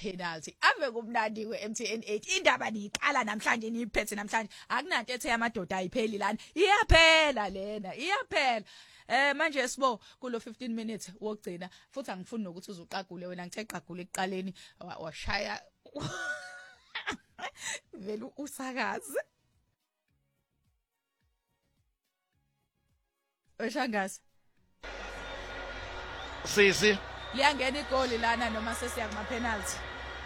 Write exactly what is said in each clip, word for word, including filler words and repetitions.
penalty ave kumnandi we-M T N eight indaba niyiqala namhlanje niyiphethe namhlanje akunanto ethe amadoda ayipheli lana iyaphela lena iyaphela eh manje sibo kulo fifteen minutes wogcina futhi angifuni nokuthi uzuqagule wena ngithe qagule ekuqaleni washaya vele usakaze Oshangazi Sisi liyangena igoli lana noma sesiya kuma penalty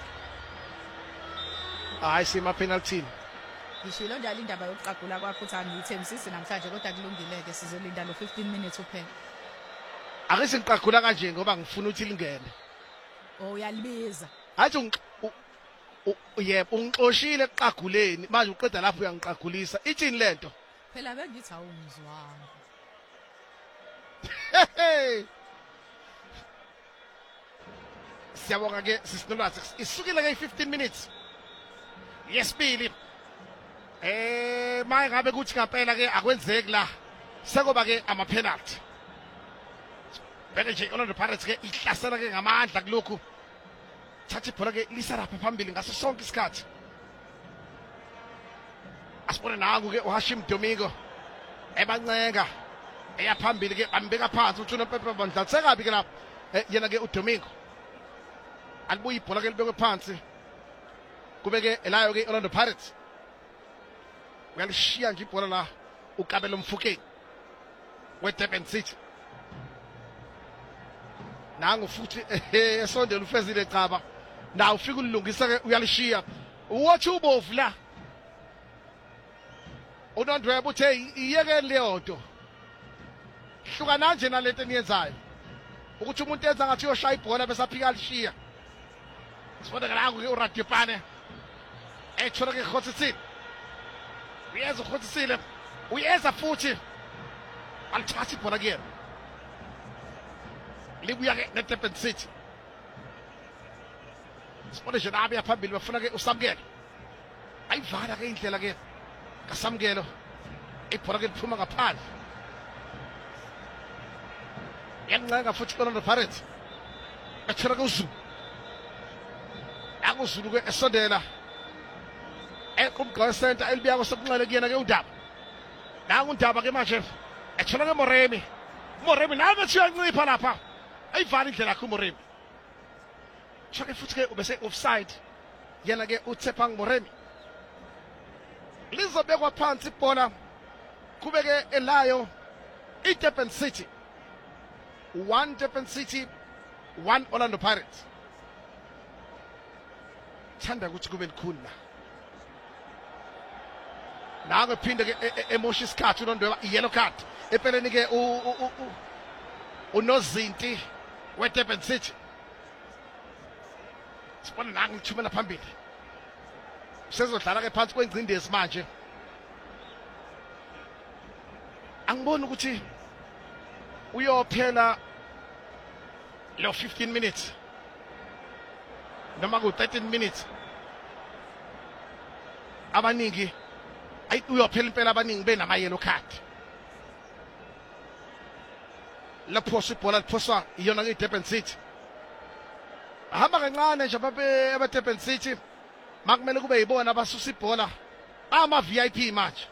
hayi sima penalty ngishilo njalo indaba yokuqagula kwakho uthi angiyithembisisi namhlanje kodwa kulungileke sizolinda lo fifteen minutes uphela ake singiqagula kanje ngoba ngifuna ukuthi lingene oh uyalibiza athi yebo ungixoshile eqaguleni manje uqeda lapho uyangiqagulisa ithini lento phela bengithi awungizwanga siyabonga ke sisinolwazi isukile ke fifteen minutes yesibili eh maye ngabe kuthi ngempela ke akwenzeki la sekuba ke ama penalty beke nje Orlando Pirates ke ihlasela ke ngamandla kulokhu thatha ibhola ke lisa lapha phambili ngaso sonke isikhathi asibone nangu ke uHashim Domingo ebancenga eyaphambili ke bambeka phansi uThuna Pepe bandlathe kabi ke lapha yena ke uDomingo alibuye ibhola ke libekwe phansi kubeke elayo ke Orlando Pirates uyalishiya nje ibhola la uKabelo Mfukeni weDurban City nangu futhi esondela ufezile ecaba na ufika ulungisa ke uyalishiya wathi ubovu la uNondwebo uthe iyeke leyonto hluka nanje nalento eniyenzayo ukuthi umuntu enza ngathi uyoshaya ibhola bese aphika alishiya sifona ngalangu ke uRadipane ethola ke Khotsitsile uyeza uKhotsitsile uyeza futhi alithatha ibhola ke libuya ke neDurban City sifona nje nabe yaphambili bafuna ke usamkelo ayivala ke indlela ke kasamkelo ibhola ke liphuma ngaphandle yancenga futhi Orlando Pirates ethela ke uZulu yakuzulu ke esondela equmgqa center elibiya kosokunxele kuyena ke uNdaba nangu uNdaba ke manje ethela ke Moremi Moremi nabe thiyancipha lapha ayivala indlela yakhe uMoremi shake futhi ke ubese offside yena ke uTsepang Moremi lizobekwa phansi ibhola kubeke elayo iDurban City one Durban City one Orlando Pirates thanda ukuthi kube likhulu la nange phinde ke emoshi isikhathi uNondweba yellow card epeleni ke uNozinti weDurban City sibona nange ngithumela phambili sezodlala ke phansi kwengcindezi manje angiboni ukuthi uyophela lo fifteen minutes noma ku thirteen minutes abaningi ayi uyophela impela abaningi benama yellow card lapho sibhola liphoswa iyona ke iDurban City ahamba kancane nje ababe abaDurban City makumele kube yibona abasusa ibhola ama V I P manje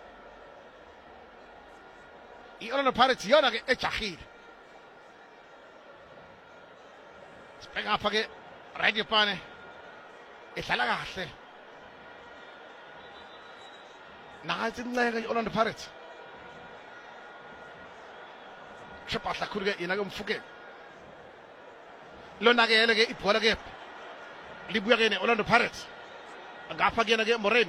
iOrlando Pirates yona ke ejahile sibheka apha ke Radipane edlala kahle nathi inceka iOrlando Pirates shapahla khulu ke yena ke Mfukeni lona ke yele ke ibhola ke libuya ke neOrlando Pirates ngapha kuyena ke Moremi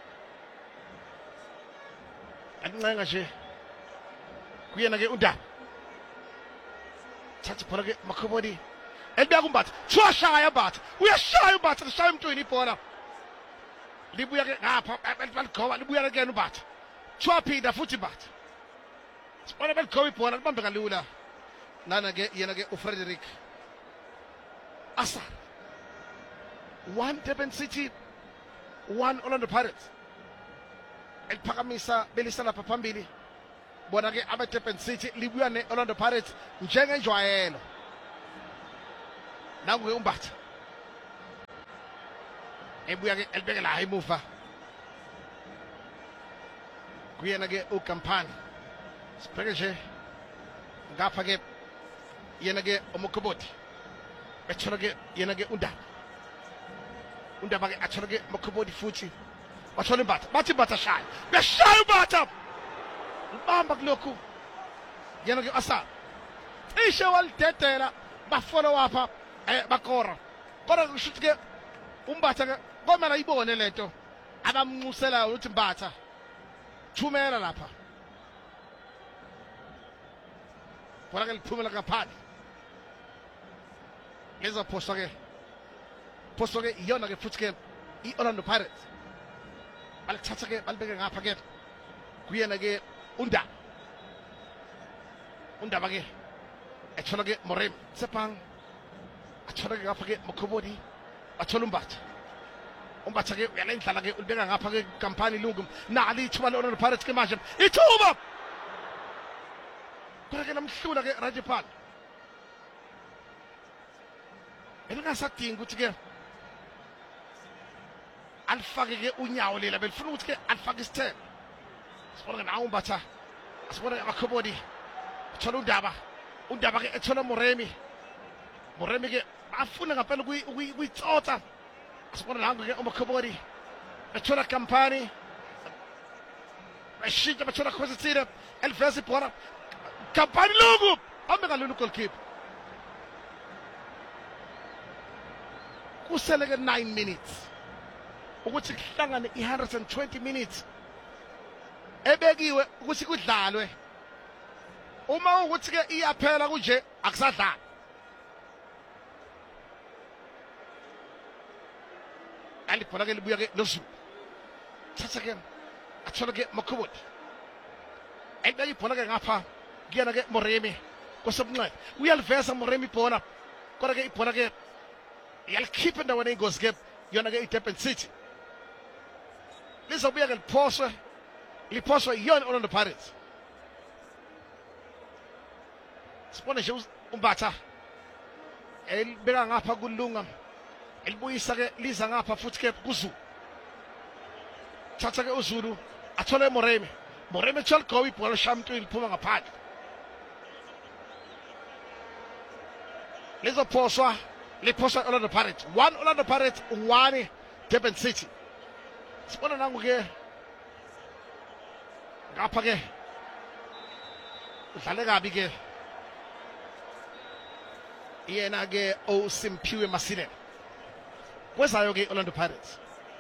ancenga nje kuyena ke uNdaba thatha ibhola ke Makhobodi elibuya kumbatha shaya batha uyashaya ubatha lishaya emntwini ibhola libuya ke ngapha baligoba libuya ke ubatha chwaphinda futhi batha sibona baligoba ibhola libambe kalula nana ke yena ke uFrederick Asa one Durban City one Orlando Pirates eliphakamisa belisa lapha phambili bona ke abeDurban City libuya neOrlando Pirates njengenjwayelo nangu umbatha ebuya ke elibeke la emuva kuyena ke uKampani sibheke nje ngapha ke yena ke uMkhoboti bethola ke yena ke uNdaba uNdaba ke athola ke uMkhoboti futhi wathola imbatha bathi imbatha shaya beshaya imbatha ubamba kulokhu yena ke asa ishe walidedela bafolo wapha eh bakora kodwa kushuthi ke umbatha ke komela ibone lento abamnxusela ukuthi imbatha thumela lapha bona ke liphumela kaphandle leza posto ke posto ke iyona ke futhi ke iOrlando Pirates balithatha ke balibeke ngapha ke kuyena ke uNdaba uNdaba ke ethola ke Morem sepang athola ke ngapha ke Mkhoboti athola umbatha umbatha ke uyalendlala ke ulibeka ngapha ke Kampani lungu nali ithuba leOrlando Pirates ke manje ithuba kodwa ke namhlula ke Rajapal elingasadingi ukuthi ke alifake ke unyawo lela belifuna ukuthi ke alifake isithelo sibona nawo umbatha asibona abakhobodi thola uNdaba uNdaba ke ethola Moremi Moremi ke afuna ngempela ukuyitsotsa asibona nangu ke uMkhobodi ethola Kampani eshintsha bethola Khositsile elivesa ibhola Kampani lungu ambe kalulu goalkeeper kusele ke nine minutes ukuthi kuhlangane one hundred twenty minutes ebekiwe ukuthi kudlalwe uma ukuthi ke iyaphela kunje akusadlala alibhola ke libuya ke loZulu thatha ke athola ke Mkhoboti elibeka ibhola ke ngapha kuyena ke Moremi kosobunxele uyalivesa Moremi ibhola kodwa ke ibhola ke yalikhipha endaweni engozi ke yona ke iDurban City lizobuya ke liphoswe liphoswe yona Orlando Pirates sibone nje umbatha elibeka ngapha kulunga elibuyisa ke liza ngapha futhi ke kuZulu thatha ke uZulu athole Moremi Moremi thola goal ibhola shamntwini liphuma ngaphandle lizophoswa liphoswa Orlando Pirates one Orlando Pirates one Durban City sibona nangu ke ngapha ke udlale kabi ke yena ke oSimpiwe Masile kwezayo ke Orlando Pirates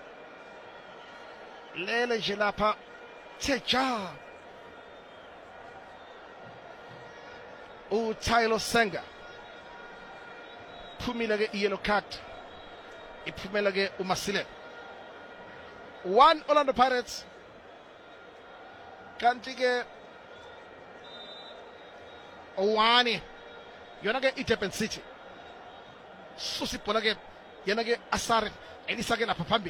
lele nje lapha theja uTyler Senga phumile ke yellow card iphumela ke uMasile one Orlando Pirates kanti ke one yona ke iDurban City susibhola ke yena ke Asare elisa ke lapha phambili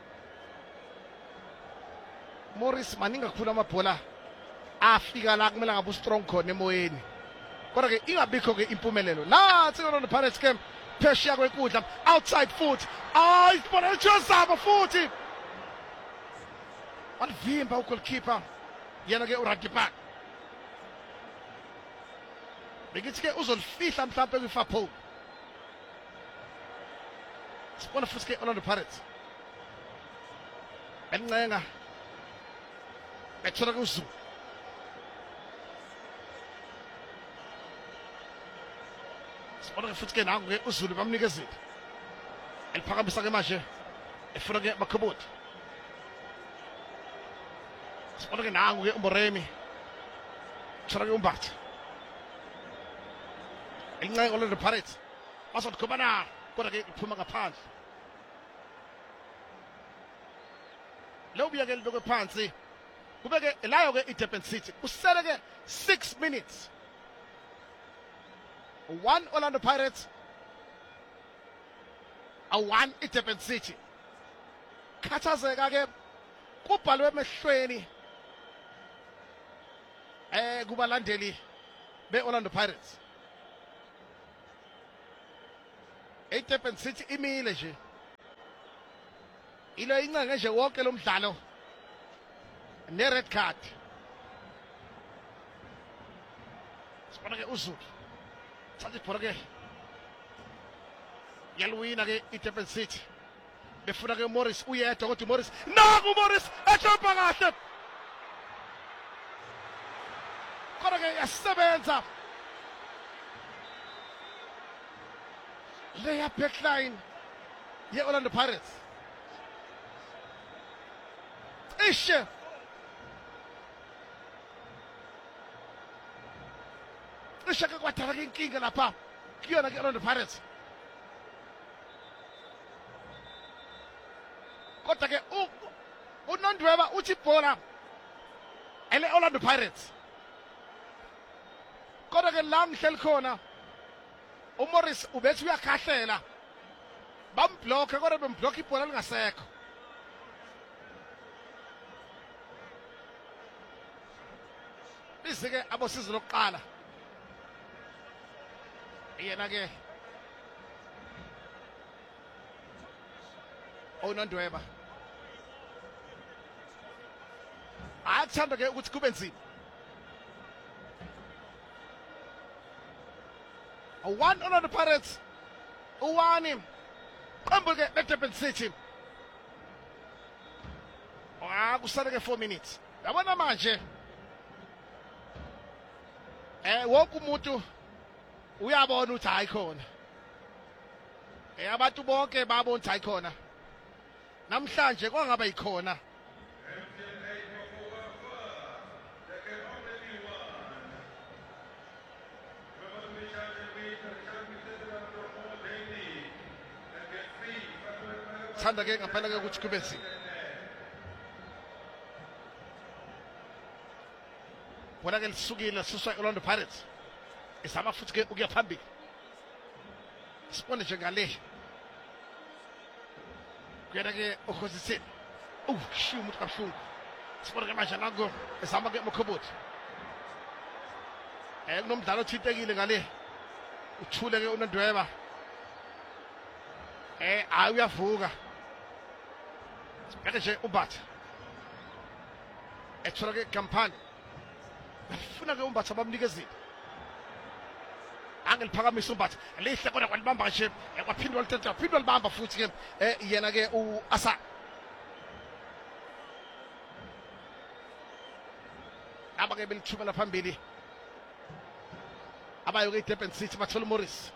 Morris maninga kakhulu amabhola afika la kumele ngabe strong khona emoyeni kodwa ke ingabikho ke impumelelo nathi Orlando Pirates ke phesheya kwenkundla outside foot ay ibhola lijozama futhi walivimba ugoalkeeper yena ke uRadipal bekithi ke uzolifihla mhlawumbe kwiFapo sibona futhi ke Orlando Pirates encenga bethola ke uZulu sibona ke futhi ke nangu ke uZulu bamnikezile eliphakamisa ke manje efuna ke Mkhoboti sibona ke nangu ke uMoremi thola ke umbatha encenga Orlando Pirates bazokhobana kodwa ke iphuma ngaphandle lo buya ke libekwe phansi kubeke layo ke iDurban City usele ke six minutes one Orlando Pirates a one iDurban City khathazeka ke kubhalwe emehlweni eh kubalandeli beOrlando Pirates iDurban City imile nje ilo incenge nje wonke lo mdlalo ne red card. Sibona ke uZulu thatha ibhola ke yalwina ke iDurban City befuna ke Morris uyedwa kodwa Morris naku Morris ejumpa kahle kodwa ke yasebenza leya backline ye Orlando Pirates ishe ishe ke kwathaka ke inkinga lapha kuyona ke Orlando Pirates kodwa ke uNondweba uthi ibhola ele Orlando Pirates kodwa ke la ngihleli khona uMorris ubethi uyakhahlela bamblock kodwa bemblock ibhola lingasekho izike abosizo lokuqala yena ke uNondweba akuthanda ke ukuthi kube nzima one on the Pirates one qembu ke leDurban City ah kusale ke four minutes yabona manje eh wonke umuntu uyabona ukuthi hayi khona eh abantu bonke babona ukuthi hayi khona namhlanje kwangaba yikhona thanda ke ngaphela ke ukuthi kube nzima bona ke lisukile suswa Orlando Pirates isama futhi ke ukuya phambili sibone nje ngale kuyena ke ukhosisini uh shiya umuntu kabuhlungu sibone ke manje nango esama ke Mkhoboti eh kunomdlalo othintekile ngale uthule ke uNondweba eh ayi uyavuka sibeke nje uMbatha ethola ke kampani bafuna ke uMbatha bamnikezile angeliphakamisa uMbatha lihle kodwa kwalibamba nje kwaphindwa lithatha phindwa libamba futhi ke eh yena ke uAsa aba ke belithumela phambili abayo ke iDurban City bathola uMorris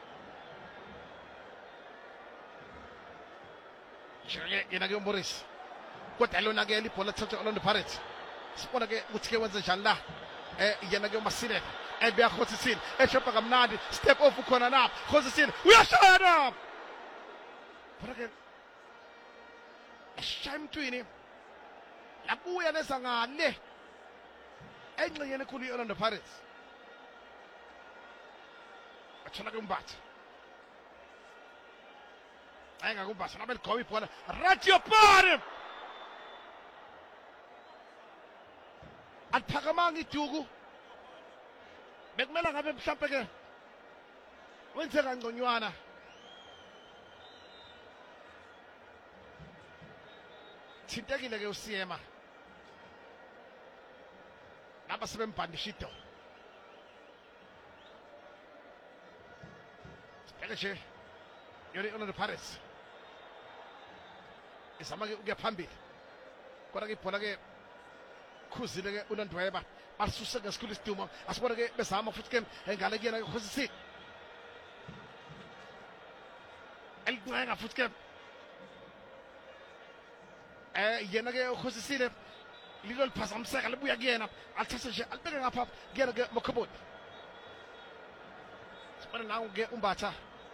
yena ke uMorris kodwa lona ke libhola thatha Orlando Pirates sibona ke ukuthi ke wenze njani la eh yena ke uMasile ebeya Khosisini eshopha kamnandi step off khona lapha Khosisini uyashaya lapha bona ke eshamtwini labuya lesa ngale engxiyene khulu iOrlando Pirates athola ke uMbatha ayinga kuMbatha nabe ligqoka ibhola ratio pare aliphakamanga iduku bekumela ngabe mhlawumbe ke wenze kangconywana thintekile ke uSiyema laba sebembhandisha idolo sibheke nje yona iOrlando Pirates isama ke ukuya phambili kodwa ke ibhola ke khuzile ke uNondweba basuse ngesikhulu isiduma asibona ke bezama futhi ke engale kuyena ke Khosisini elibanga futhi ke eh yena ke Khosisini lilo liphazamiseka libuya kuyena alithatha nje alibeke ngapha kuyena ke Mkhoboti sibona nawo ke uMbatha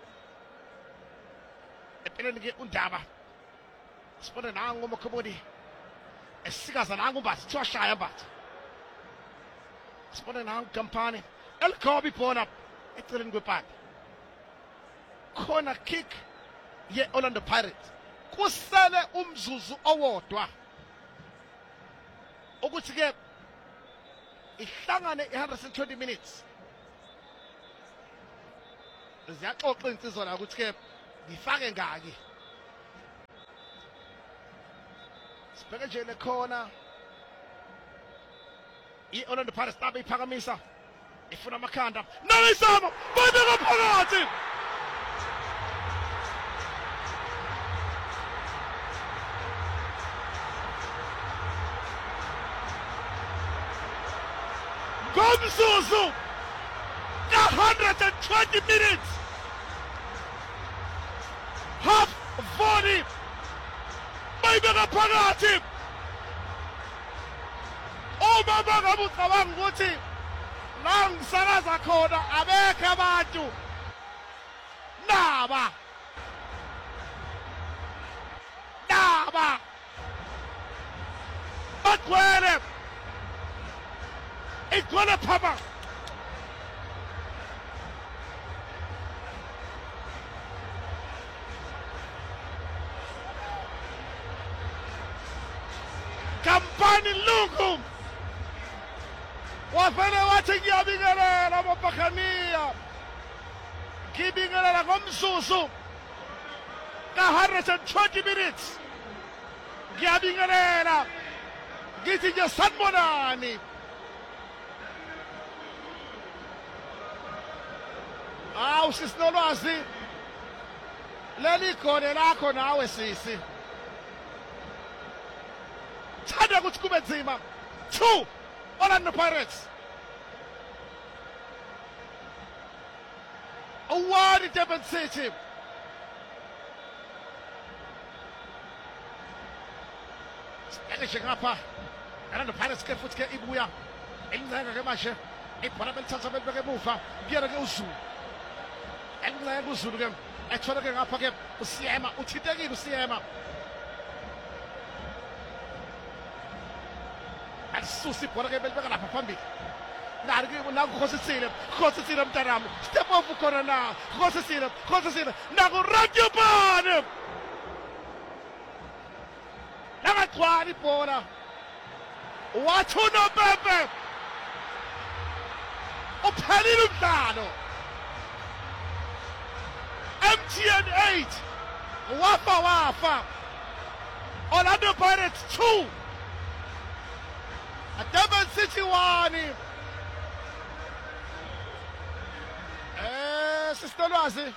epeleni ke uNdaba sibona nawo uMkhoboti esikaza nangu uMbatha thiwa shaya uMbatha sibona nangu kampani eligqoba ibhola eceleni kwepanda khona kick ye Orlando Pirates kusele umzuzu owodwa ukuthi ke ihlangane one hundred twenty minutes ziyaxoxa insizwa la ukuthi ke ngifake ngaki Sibheke nje le khona i-Orlando Pirates nabe iphakamisa ifuna amakhanda nayisamo bayibeka phakathi ngomzuzu one hundred twenty minutes half volley bayibeka phakathi uma bangabe ucabanga ukuthi la ngisakaza khona abekho abantu naba naba bagcwele igcwele phama kampani lungu wafele wathi ngiyabingelela amaBakhania ngibingelela ngomzuzu ka one hundred twenty minutes ngiyabingelela ngithi nje sanibonani awu sisinolwazi leli gole lakho nawe sisi thanda ukuthi kube nzima two Orlando Pirates one Durban City sibheke ngapha Orlando Pirates ke futhi ke ibuya elincane ke manje ibhola belithatha belibeke emuva kuyena ke uZulu elincane kuZulu ke ethola ke ngapha ke uSiyema uthintekile uSiyema Susi bora ke belibeka lapha phambili nari ke na Khositsile Khositsile mntanami step off khona na Khositsile Khositsile naku Radyobane nakagcwala ibhola wathi uNopepe uphelile umdlalo M T N eight wafa wafa Orlando Pirates two Durban City one eh sisitolwazi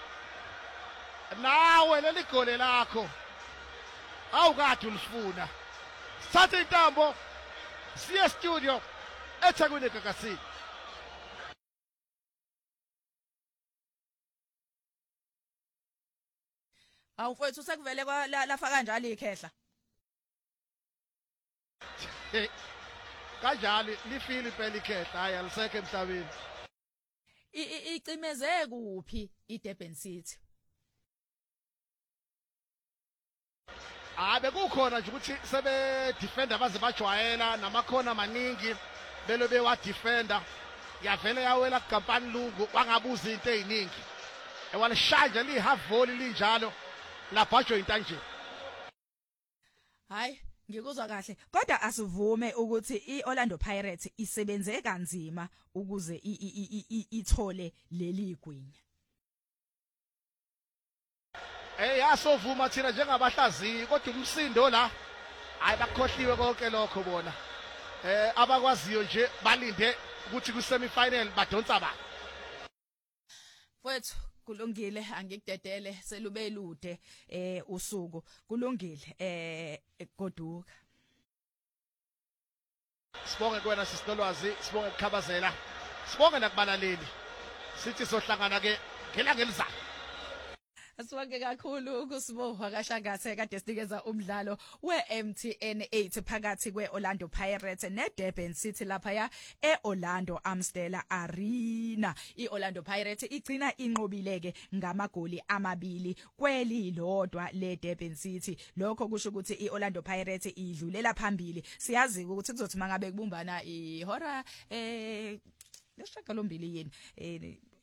nawe leli gole lakho awukade ulifuna sathe intambo siye studio eThekwini eGagasini awufethu sekuvele lafa kanjalo ikhehla kanjalo lifile impela ikhehla hayi alisekho emhlabeni icimeze kuphi iDurban City abe kukhona nje ukuthi sebe defender baze bajwayela namakhona amaningi belo bewa defender yavele yawela kukampani lungu wangabuza into eziningi ewalishanja li half volley linjalo lapha joint nje hayi ngikuzwa kahle kodwa asivume ukuthi iOrlando Pirates isebenze kanzima ukuze ithole leli igwinya Eh yasovuma thina njengabahlaziyi kodwa umsindo la hayi bakhohliwe konke lokho bona eh abakwaziyo nje balinde ukuthi ku semi-final badonsa ba Mfowethu kulungile angikudedele selube lude eh usuku kulungile eh goduka Sibonge kuwena sisinolwazi sibonge ukukhabazela sibonge nakubalaleli sithi sohlangana ke ngelanga elizayo Asibonge kakhulu ukusibo wakashangathe kade sinikeza umdlalo we-M T N eight phakathi kweOrlando Pirates neDurban City lapha ya eOrlando Amsterdam Arena. iOrlando Pirates igcina inqobileke ngamagoli amabili kwelilodwa leDurban City. Lokho kusho ukuthi iOrlando Pirates idlulela phambili. Siyazi ukuthi kuzothi mangabe kubumbana ihora eh lesishaka lombili yini eh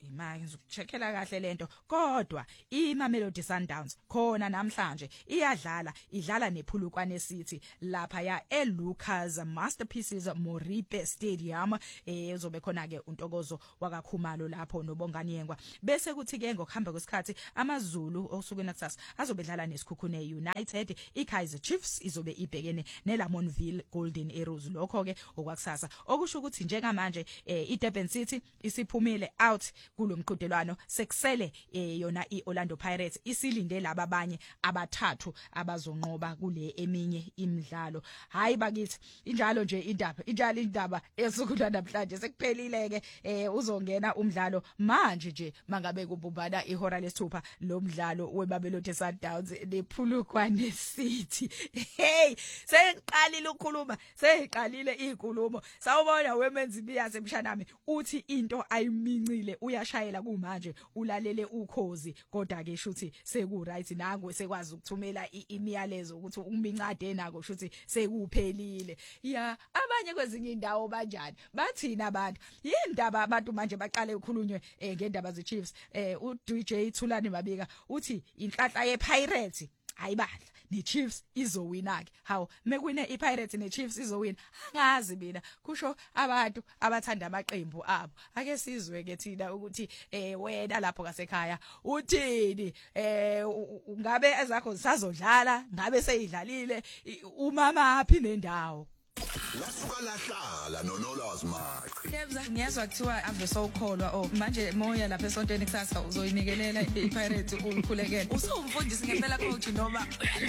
Ima ngizokucheckela kahle lento kodwa iMamelodi Sundowns khona namhlanje iyadlala idlala nePhulukwane City lapha ya eLucas Masterpieces Moripe Stadium eh uzobe khona ke untokozo wakaKhumalo lapho noBongani Yengwa bese kuthi ke ngokuhamba kwesikhathi amaZulu osukwini nakusasa azobe dlala neSikhukhune United iKaizer Chiefs izobe ibhekene neLamontville Golden Arrows lokho ke okwakusasa okusho ukuthi njengamanje eh iDurban City isiphumile out kulomqhudelwano sekusele eh, yona iOrlando Pirates isilinde laba abanye abathathu abazonqoba kule eminye imidlalo hayi bakithi injalo nje indaba injalo indaba esukula namhlanje sekuphelile ke eh, uzongena umdlalo manje nje mangabe kubumbana ihora lesithupha lo mdlalo weMamelodi Sundowns nePhulukwane City hey seqalile ukukhuluma seqalile izinkulumo sawubona Women's Bias emshanami uthi into ayimincile uyashayela kumanje ulalele ukhozi kodwa ke shuthi seku right nangwe sekwazi ukuthumela imiyalezo ukuthi umincade nako shuthi sekuphelile ya abanye kwezinye indawo banjani bathina abantu yindaba abantu manje baqale ukukhulunywe eh, ngendaba ze Chiefs eh, u D J Thulani Mabika uthi inhlanhla yePirates ayibandla neChiefs izowina ke hawo mekwine iPirates neChiefs izowina angazi mina kusho abantu abathanda amaqembu abo ake sizwe ke thina ukuthi eh wena lapho kasekhaya uthini eh ngabe ezakho zisazodlala ngabe seyidlalile umama aphi nendawo lasuka lahlala noNolwazi Maqi Kebza ngiyazwa kuthiwa ave sowukholwa oh manje moya lapha esontweni kusasa uzoyinikelela iPirates ukhulekele usumfundisi ngempela coach noma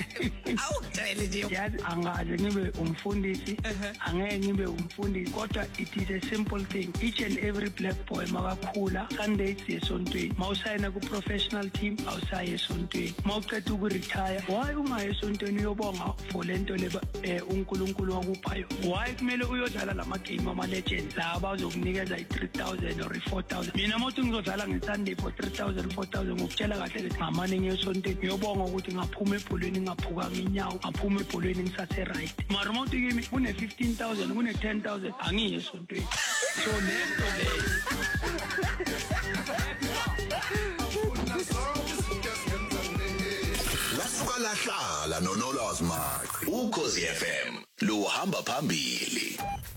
awutshele nje yazi angaze ngibe umfundisi angeke ngibe umfundisi kodwa it is a simple thing each and every black boy makakhula Sundays esontweni mawusayina ku professional team awusaye esontweni mawuqeda ukuretire why ungaye esontweni uyobonga for lento leba uNkulunkulu wakupha why kumele uyodlala lama game ama legends la abazokunikeza i three thousand or four thousand mina mothi ngizodlala ngeSunday for three thousand four thousand ngokutshela kahle ukuthi ngamane ngiyosontweni ngiyobonga ukuthi ngaphuma ebholweni ngaphuka nginyawo ngaphuma ebholweni ngisathe right mara mothi kimi kune fifteen thousand kune ten thousand angiye esontweni so lento leyo lasuka lahlala noNolwazi Maqi ukhozi F M lo hamba phambili.